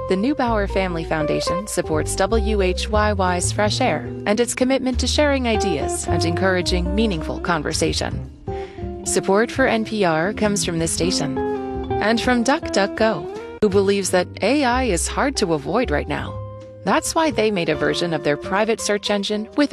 The Neubauer Family Foundation supports WHYY's Fresh Air and its commitment to sharing ideas and encouraging meaningful conversation. Support for NPR comes from this station and from DuckDuckGo, who believes that AI is hard to avoid right now. That's why they made a version of their private search engine with